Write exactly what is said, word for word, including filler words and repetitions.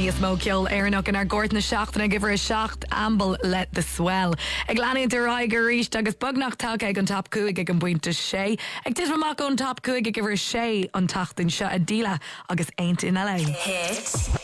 níos mó ceol éarnach in ar gort na seachtainna give her a seacht amble let the swell. Ag leanaí de raig a ríist agus bugnach take ag an top cuaig ag an buinte sé. Ag tis mamach an top cuaig ag give her sé an tachtain seo a díla agus aint in L A. Hit